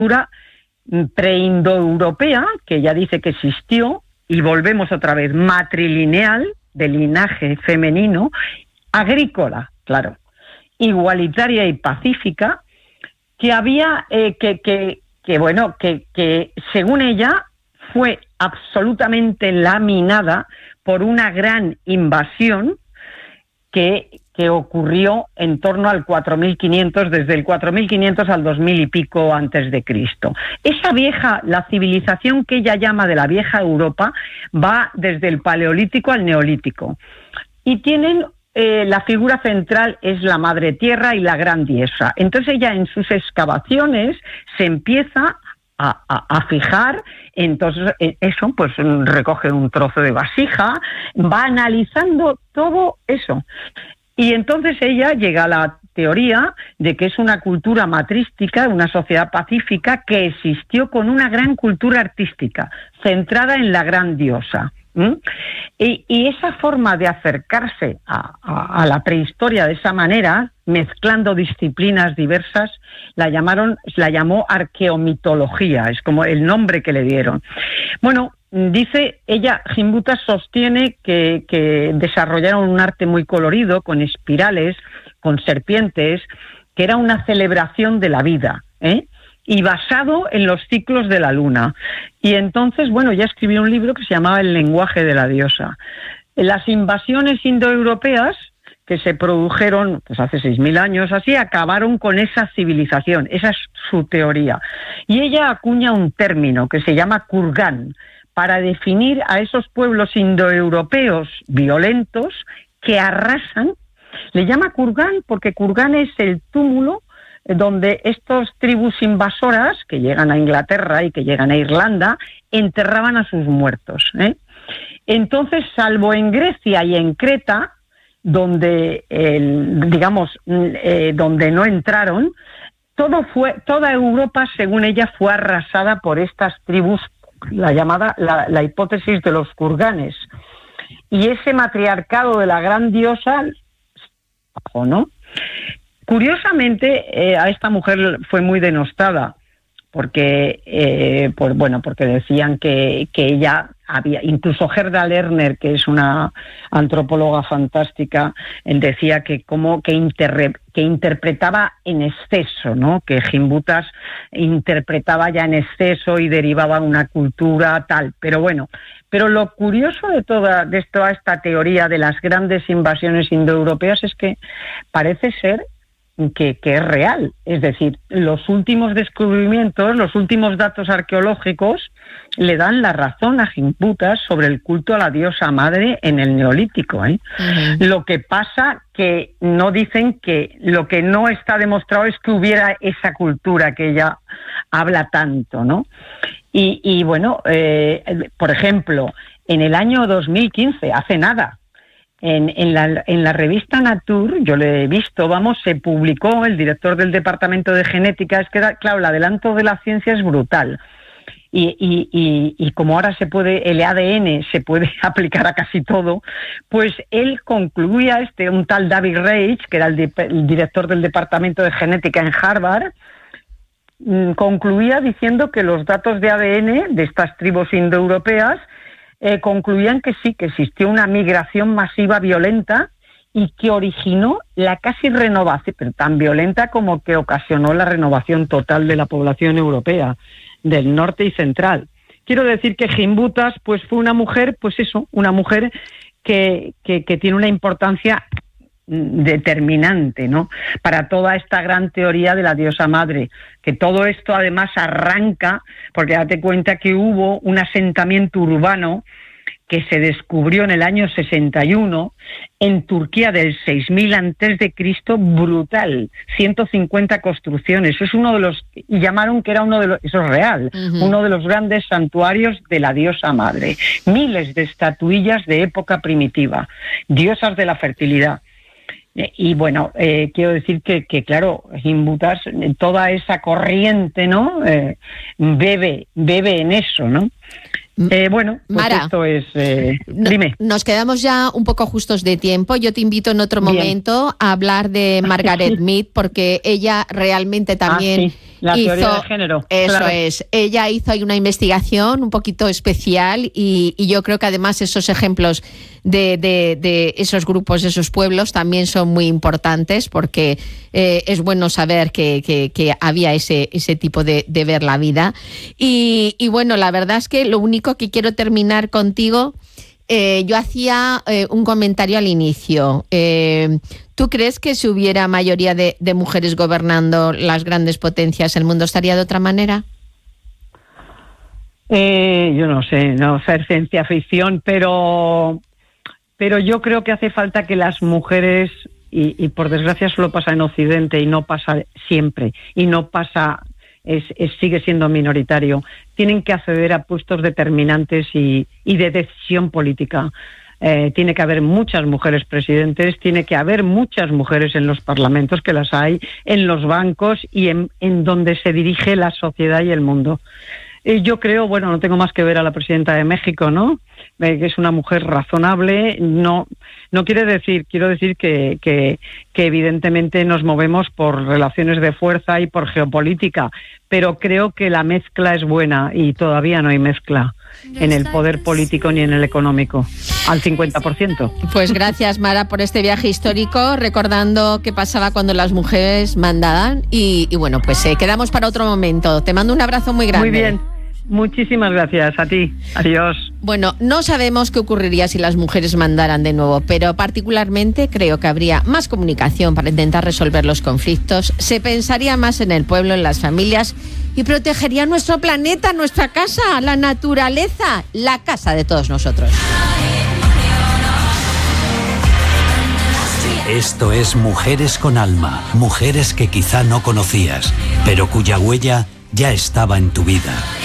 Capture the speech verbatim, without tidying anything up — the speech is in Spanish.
cultura preindoeuropea, que ella dice que existió, y volvemos otra vez, matrilineal, de linaje femenino, agrícola, claro, igualitaria y pacífica, que había, eh, que, que, que, bueno, que, que según ella fue absolutamente laminada por una gran invasión que, que ocurrió en torno al cuatro mil quinientos, desde el cuatro mil quinientos al dos mil y pico antes de Cristo. Esa vieja, la civilización que ella llama de la vieja Europa, va desde el Paleolítico al Neolítico. Y tienen, eh, la figura central es la Madre Tierra y la Gran Diosa. Entonces ella en sus excavaciones se empieza A, a, a fijar, entonces eso, pues recoge un trozo de vasija, va analizando todo eso. Y entonces ella llega a la teoría de que es una cultura matrística, una sociedad pacífica que existió con una gran cultura artística, centrada en la gran diosa. ¿Mm? Y, y esa forma de acercarse a, a, a la prehistoria de esa manera, mezclando disciplinas diversas, la llamaron, la llamó arqueomitología, es como el nombre que le dieron. Bueno, dice ella, Gimbutas sostiene que, que desarrollaron un arte muy colorido, con espirales, con serpientes, que era una celebración de la vida, ¿eh? Y basado en los ciclos de la luna. Y entonces, bueno, ya escribió un libro que se llamaba El lenguaje de la diosa. Las invasiones indoeuropeas que se produjeron pues hace seis mil años, así, acabaron con esa civilización. Esa es su teoría. Y ella acuña un término que se llama kurgán, para definir a esos pueblos indoeuropeos violentos que arrasan. Le llama kurgán porque kurgán es el túmulo donde estas tribus invasoras que llegan a Inglaterra y que llegan a Irlanda enterraban a sus muertos, ¿eh? Entonces, salvo en Grecia y en Creta, donde el, digamos eh, donde no entraron, todo fue toda Europa, según ella, fue arrasada por estas tribus, la llamada la, la hipótesis de los kurganes, y ese matriarcado de la gran diosa, ¿o no? Curiosamente, eh, a esta mujer fue muy denostada, porque, eh, por, bueno, porque decían que, que ella había, incluso Gerda Lerner, que es una antropóloga fantástica, decía que como que, inter, que interpretaba en exceso, ¿no? Que Gimbutas interpretaba ya en exceso y derivaba una cultura tal. Pero bueno, pero lo curioso de toda, de toda esta teoría de las grandes invasiones indoeuropeas es que parece ser Que, que es real. Es decir, los últimos descubrimientos, los últimos datos arqueológicos le dan la razón a Gimbutas sobre el culto a la diosa madre en el Neolítico, ¿eh? Uh-huh. Lo que pasa que no dicen que lo que no está demostrado es que hubiera esa cultura que ella habla tanto, ¿no? Y, y bueno, eh, por ejemplo, en el año dos mil quince, hace nada, En, en, la, en la revista Nature, yo lo he visto, vamos, se publicó, el director del departamento de genética, es que, claro, el adelanto de la ciencia es brutal. Y, y, y, y como ahora se puede, el A D N se puede aplicar a casi todo, pues él concluía, este, un tal David Reich, que era el, de, el director del departamento de genética en Harvard, mmm, concluía diciendo que los datos de A D N de estas tribus indoeuropeas Eh, concluían que sí, que existió una migración masiva violenta y que originó la casi renovación, pero tan violenta como que ocasionó la renovación total de la población europea, del norte y central. Quiero decir que Gimbutas pues fue una mujer, pues eso, una mujer que, que, que tiene una importancia determinante, ¿no?, para toda esta gran teoría de la diosa madre, que todo esto además arranca, porque date cuenta que hubo un asentamiento urbano que se descubrió en el año sesenta y uno en Turquía del seis mil antes de Cristo, brutal, ciento cincuenta construcciones. Es uno de los, y llamaron que era uno de los, eso es real, uh-huh. uno de los grandes santuarios de la diosa madre. Miles de estatuillas de época primitiva, diosas de la fertilidad. Y bueno, eh, quiero decir que, que claro, Gimbutas, toda esa corriente, ¿no?, eh, bebe, bebe en eso, ¿no? Eh, bueno, pues Mara, esto es... Eh, no, dime. Nos quedamos ya un poco justos de tiempo. Yo te invito en otro Bien. momento a hablar de Margaret Mead, porque ella realmente también... Ah, sí. La hizo, teoría de género. Eso claro. es. Ella hizo ahí una investigación un poquito especial y, y yo creo que además esos ejemplos de, de, de esos grupos, de esos pueblos también son muy importantes porque eh, es bueno saber que, que, que había ese, ese tipo de, de ver la vida. Y, y bueno, la verdad es que lo único que quiero terminar contigo, eh, yo hacía eh, un comentario al inicio. Eh, ¿Tú crees que si hubiera mayoría de, de mujeres gobernando las grandes potencias, el mundo estaría de otra manera? Eh, yo no sé, no ser ciencia ficción, pero, pero yo creo que hace falta que las mujeres, y, y por desgracia solo pasa en Occidente y no pasa siempre, y no pasa, es, es, sigue siendo minoritario, tienen que acceder a puestos determinantes y, y de decisión política. Eh, tiene que haber muchas mujeres presidentes, tiene que haber muchas mujeres en los parlamentos, que las hay, en los bancos y en, en donde se dirige la sociedad y el mundo. Eh, yo creo, bueno, no tengo más que ver a la presidenta de México, ¿no? Eh, que es una mujer razonable. No, no quiere decir, quiero decir que, que, que evidentemente nos movemos por relaciones de fuerza y por geopolítica, pero creo que la mezcla es buena y todavía no hay mezcla en el poder político ni en el económico, al cincuenta por ciento. Pues gracias, Mara, por este viaje histórico, recordando qué pasaba cuando las mujeres mandaban y, y bueno, pues eh, quedamos para otro momento. Te mando un abrazo muy grande. Muy bien. Muchísimas gracias a ti. Adiós. Bueno, no sabemos qué ocurriría si las mujeres mandaran de nuevo, pero particularmente creo que habría más comunicación para intentar resolver los conflictos, se pensaría más en el pueblo, en las familias y protegería nuestro planeta, nuestra casa, la naturaleza, la casa de todos nosotros. Esto es Mujeres con Alma, mujeres que quizá no conocías, pero cuya huella ya estaba en tu vida.